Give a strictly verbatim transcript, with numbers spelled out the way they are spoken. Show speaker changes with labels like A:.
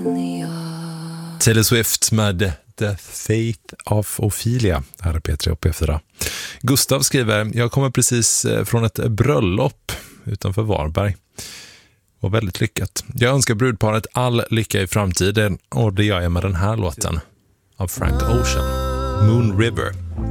A: Taylor Swift med The Faith of Ophelia. Här är P tre och P fyra. Gustav skriver: jag kommer precis från ett bröllop utanför Varberg. Var väldigt lyckat. Jag önskar brudparet all lycka i framtiden, och det gör jag med den här låten av Frank Ocean, Moon River.